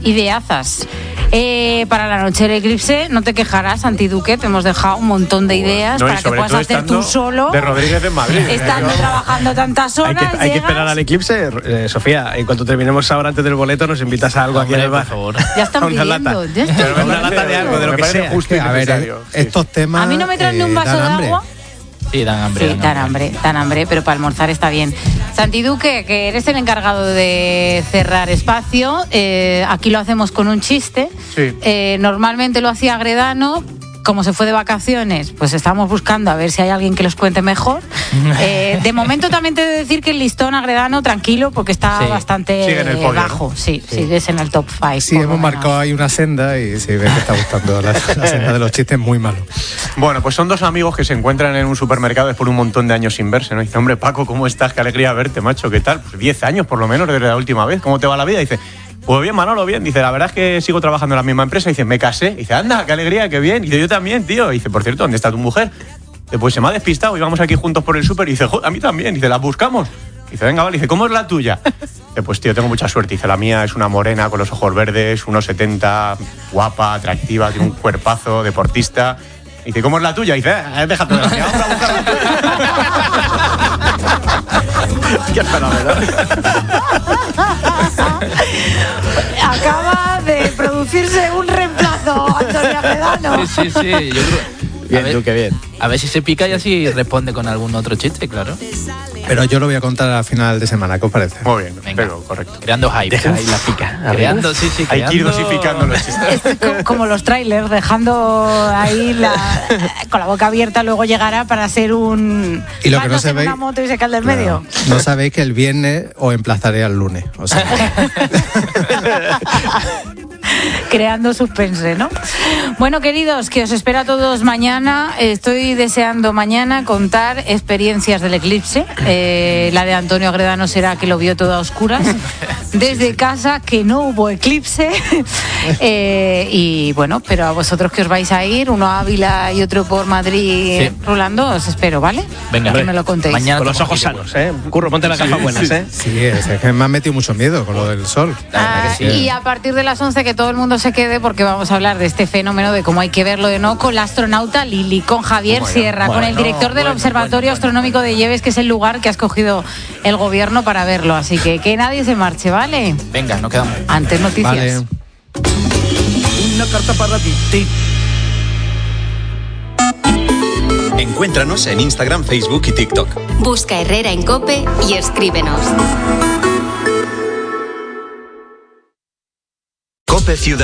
ideazas. Para la noche del eclipse, no te quejarás, Santi Duque, te hemos dejado un montón de ideas para que puedas hacer tú solo. De Rodríguez en Madrid. Estando trabajando tantas horas. Hay que esperar al eclipse. Sofía, en cuanto terminemos ahora antes del boleto, nos invitas a algo aquí en el bar. Por favor. Ya están pidiendo. Una lata de algo, de lo que sea. Justo a ver, estos temas. A mí no me traen ni un vaso de agua. Sí, dan hambre. Sí, dan hambre, pero para almorzar está bien. Santi Duque, que eres el encargado de cerrar espacio, aquí lo hacemos con un chiste. Sí. Normalmente lo hacía Agredano. Como se fue de vacaciones, pues estamos buscando a ver si hay alguien que los cuente mejor. De momento también te he de decir que el listón Agredano, tranquilo, porque está bastante bajo. ¿No? Sí, sigues en el top 5. Sí, hemos marcado ahí una senda y sí, ves que está gustando la senda de los chistes muy malos. Bueno, pues son dos amigos que se encuentran en un supermercado después de un montón de años sin verse, ¿no? Dice, hombre, Paco, ¿cómo estás? Qué alegría verte, macho, ¿qué tal? Pues 10 años por lo menos desde la última vez. ¿Cómo te va la vida? Dice, pues bien, Manolo, bien. Dice, la verdad es que sigo trabajando en la misma empresa. Dice, me casé. Dice, anda, qué alegría, qué bien. Dice, yo también, tío. Dice, por cierto, ¿dónde está tu mujer? Dice, pues se me ha despistado y vamos aquí juntos por el súper. Dice, a mí también. Dice, ¿la buscamos? Dice, venga, vale. Dice, ¿cómo es la tuya? Dice, pues tío, tengo mucha suerte. Dice, la mía es una morena con los ojos verdes, 1,70, guapa, atractiva, tiene un cuerpazo, deportista. Dice, ¿cómo es la tuya? Dice, déjate de la mía, vamos a buscar la tuya. Qué fenomenal. Acaba de producirse un reemplazo, Antonio Agredano. Sí. Yo creo... Bien, qué bien. A ver si se pica y así responde con algún otro chiste, claro. Pero yo lo voy a contar a final de semana, ¿qué os parece? Muy bien, venga, pero correcto. Creando hype. Deja ahí la pica. Creando, sí. Hay que ir dosificando los chistes. Es como los trailers, dejando ahí con la boca abierta, luego llegará para ser un... Y lo que no sabéis, una moto y se cae del medio. No sabéis que el viernes os emplazaré al lunes. O sea. Creando suspense, ¿no? Bueno, queridos, que os espero a todos mañana. Estoy deseando mañana contar experiencias del eclipse. La de Antonio Agredano será que lo vio todo a oscuras desde casa, que no hubo eclipse. Y bueno, pero a vosotros que os vais a ir, uno a Ávila y otro por Madrid rulando, os espero, ¿vale? Venga, que me lo contéis. Mañana con los ojos sanos, ¿eh? Curro, ponte las gafas buenas, ¿eh? Sí, es que me han metido mucho miedo con lo del sol. Y a partir de las 11 que todo el mundo se quede, porque vamos a hablar de este fenómeno, de cómo hay que verlo de no, con la astronauta Lili, con Javier Sierra, con el director del Observatorio Astronómico de Lleves, que es el lugar que ha escogido el gobierno para verlo. Así que nadie se marche, ¿vale? Venga, nos quedamos. Antes noticias. Vale. Una carta para ti. Encuéntranos en Instagram, Facebook y TikTok. Busca Herrera en COPE y escríbenos. COPE Ciudad.